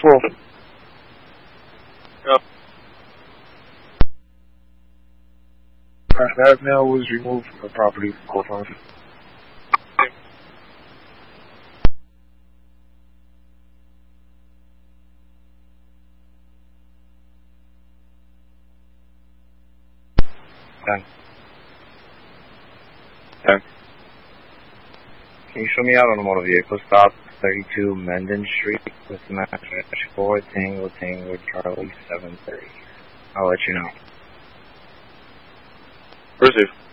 12. Yep. That mail was removed from the property court funds. Done. Done. Can you show me out on a motor vehicle stop, 32 Menden Street, with match 4 Tango Charlie 730. I'll let you know. Receive.